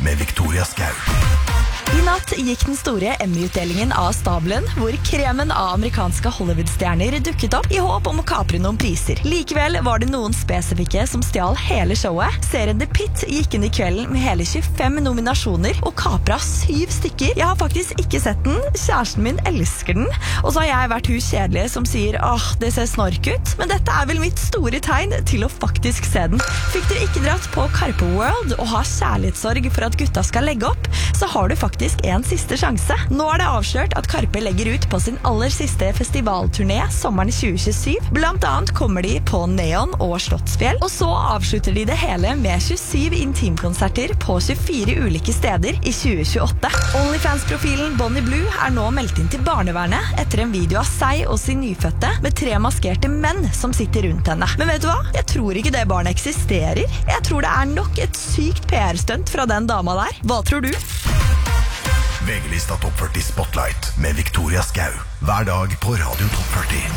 med Victoria Skau. I natt gikk den store Emmy-utdelingen av stabelen, hvor kremen av amerikanske Hollywood-stjerner dukket opp i håp om å kapre noen priser. Likevel var det noen spesifikke som stjal hele showet. Serien The Pitt gikk inn i kvelden med hele 25 nominasjoner og kapra 7 stykker. Jeg har faktisk ikke sett den. Kjæresten min elsker den. Og så har jeg vært hun kjedelige som sier det ser snork ut. Men dette er vel mitt store tegn til å faktisk se den. Fikk dere ikke dratt på Karpe World og ha kjærlighetssorg for at gutta skal legge opp, så har du faktisk en siste sjanse. Nå er det avslørt at Karpe legger ut på sin aller siste festivalturné sommeren 2027. Blant annet kommer de på Neon og Slottsfjell, og så avslutter de det hele med 27 intimkonserter på 24 ulike steder i 2028. OnlyFans-profilen Bonnie Blue er nå meldt inn til barnevernet etter en video av seg og sin nyfødte med 3 maskerte menn som sitter rundt henne. Men vet du hva? Jeg tror ikke det barnet eksisterer. Jeg tror det er nok et sykt PR-stunt fra den dama der. Hva tror du? VG-lista Topp 40 Spotlight med Victoria Skau. Hver dag på Radio Topp 40.